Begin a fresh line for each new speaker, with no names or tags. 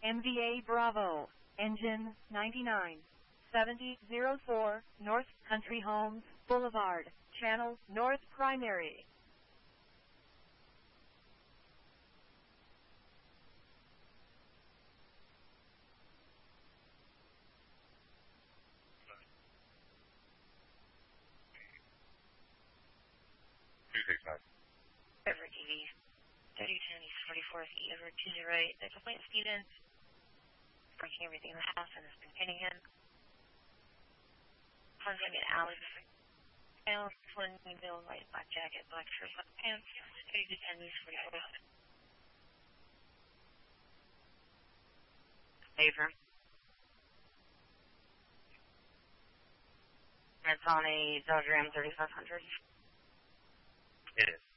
MVA Bravo, engine 99, 7004, North Country Homes Boulevard, Channel North Primary.
Everett TV, 3010 East 44th E, Everett 208. The complaint student breaking everything in the house and has been hitting him. Hunting at Alex. Alex, one bill, white, black jacket, black shirt, black pants, 3010 East 44th. Abram. It's on a Dodge Ram 3500.
It is.